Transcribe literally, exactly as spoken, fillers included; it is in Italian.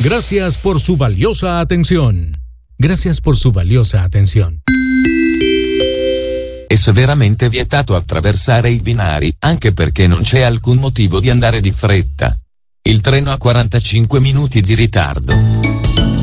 Gracias por su valiosa atención. Gracias por su valiosa atención. È severamente vietato attraversare i binari, anche perché non c'è alcun motivo di andare di fretta. Il treno ha quarantacinque minuti di ritardo.